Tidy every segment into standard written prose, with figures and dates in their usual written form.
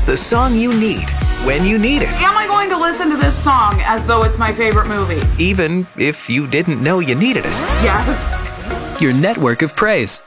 The song you need, when you need it. Am I going to listen to this song as though it's my favorite movie? Even if you didn't know you needed it. Yes. Your network of praise.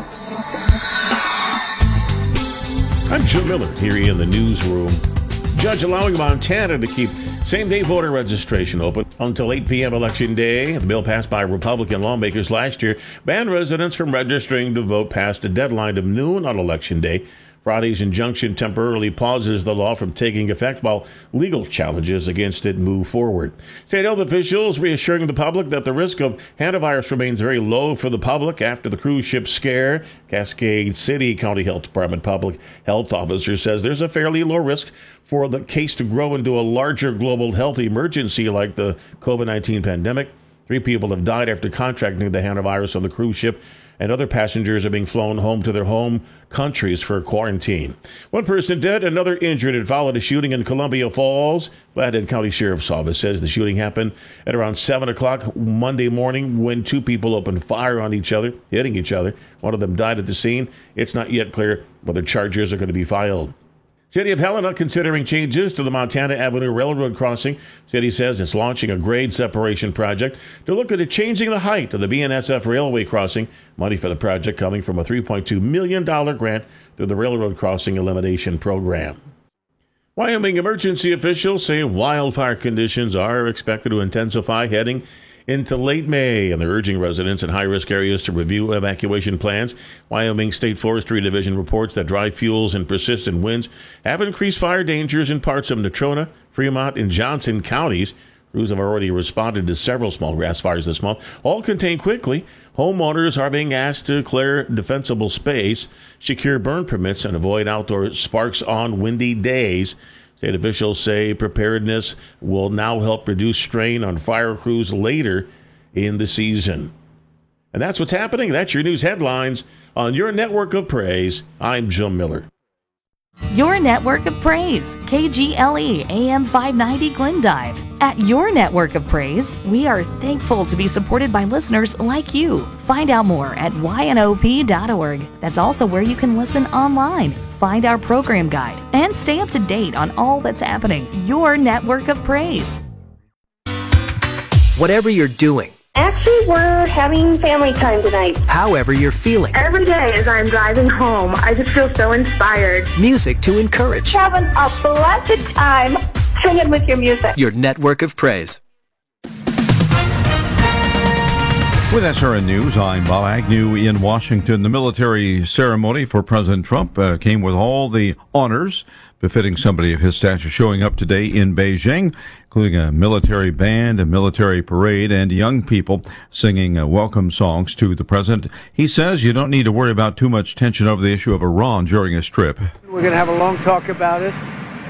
I'm Jim Miller here in the newsroom. Judge allowing Montana to keep same-day voter registration open until 8 p.m. Election Day. The bill passed by Republican lawmakers last year banned residents from registering to vote past a deadline of noon on Election Day. Friday's injunction temporarily pauses the law from taking effect while legal challenges against it move forward. State health officials reassuring the public that the risk of hantavirus remains very low for the public after the cruise ship scare. Cascade City County Health Department public health officer says there's a fairly low risk for the case to grow into a larger global health emergency like the COVID-19 pandemic. 3 people have died after contracting the hantavirus on the cruise ship, and other passengers are being flown home to their home countries for quarantine. 1 person dead, another injured. It followed a shooting in Columbia Falls. Flathead County Sheriff's Office says the shooting happened at around 7 o'clock Monday morning when 2 people opened fire on each other, hitting each other. One of them died at the scene. It's not yet clear whether charges are going to be filed. City of Helena considering changes to the Montana Avenue Railroad crossing. City says it's launching a grade separation project to look at changing the height of the BNSF railway crossing. Money for the project coming from a $3.2 million grant through the Railroad Crossing Elimination Program. Wyoming emergency officials say wildfire conditions are expected to intensify heading into late May, and they're urging residents in high-risk areas to review evacuation plans. Wyoming State Forestry Division reports that dry fuels and persistent winds have increased fire dangers in parts of Natrona, Fremont, and Johnson counties. Crews have already responded to several small grass fires this month, all contained quickly. Homeowners are being asked to clear defensible space, secure burn permits, and avoid outdoor sparks on windy days. State officials say preparedness will now help reduce strain on fire crews later in the season. And that's what's happening. That's your news headlines on your network of praise. I'm Jim Miller. Your network of praise, KGLE AM 590 Glendive. At your network of praise, we are thankful to be supported by listeners like you. Find out more at ynop.org. That's also where you can listen online, find our program guide, and stay up to date on all that's happening. Your network of praise. Whatever you're doing, Actually, we're having family time tonight. however you're feeling, Every day as I'm driving home, I just feel so inspired. music to encourage. Having a blessed time singing with your music. Your network of praise. With SRN News, I'm Bob Agnew in Washington. The military ceremony for President Trump came with all the honors befitting somebody of his stature, showing up today in Beijing, including a military band, a military parade, and young people singing welcome songs to the president. He says you don't need to worry about too much tension over the issue of Iran during his trip. We're going to have a long talk about it.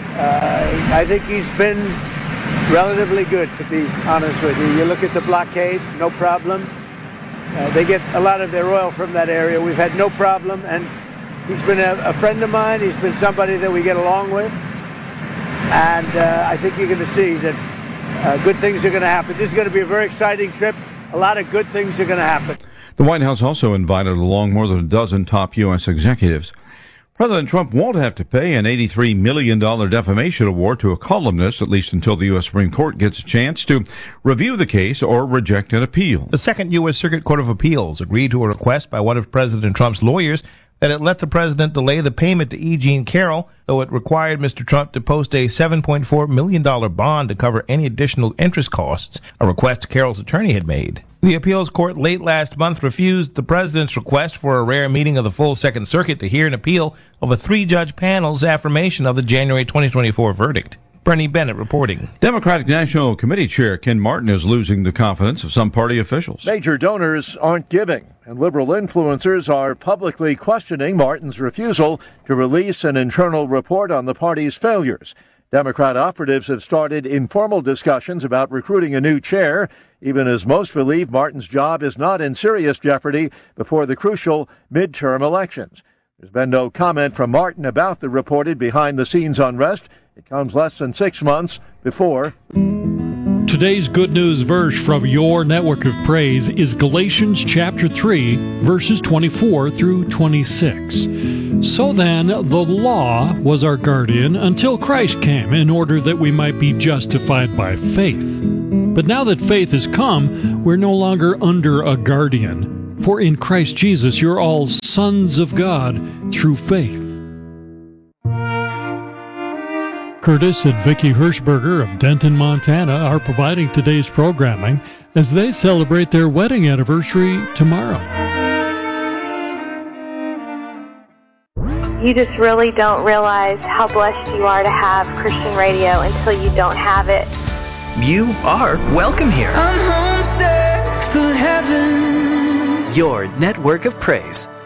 I think he's been relatively good, to be honest with you. You look at the blockade, no problem. They get a lot of their oil from that area. We've had no problem, and he's been a friend of mine. He's been somebody that we get along with, and I think you're going to see that good things are going to happen. This is going to be a very exciting trip. A lot of good things are going to happen. The White House also invited along more than a dozen top U.S. executives. President Trump won't have to pay an $83 million defamation award to a columnist, at least until the U.S. Supreme Court gets a chance to review the case or reject an appeal. The Second U.S. Circuit Court of Appeals agreed to a request by one of President Trump's lawyers that it let the president delay the payment to E. Jean Carroll, though it required Mr. Trump to post a $7.4 million bond to cover any additional interest costs, a request Carroll's attorney had made. The appeals court late last month refused the president's request for a rare meeting of the full Second Circuit to hear an appeal of a 3-judge panel's affirmation of the January 2024 verdict. Bernie Bennett reporting. Democratic National Committee Chair Ken Martin is losing the confidence of some party officials. Major donors aren't giving, and liberal influencers are publicly questioning Martin's refusal to release an internal report on the party's failures. Democrat operatives have started informal discussions about recruiting a new chair, even as most believe Martin's job is not in serious jeopardy before the crucial midterm elections. There's been no comment from Martin about the reported behind-the-scenes unrest. It comes less than 6 months before. Today's good news verse from your network of praise is Galatians chapter 3, verses 24 through 26. So then, the law was our guardian until Christ came, in order that we might be justified by faith. But now that faith has come, we're no longer under a guardian. For in Christ Jesus, you're all sons of God through faith. Curtis and Vicki Hirschberger of Denton, Montana are providing today's programming as they celebrate their wedding anniversary tomorrow. You just really don't realize how blessed you are to have Christian radio until you don't have it. You are welcome here. I'm homesick for heaven. Your network of praise.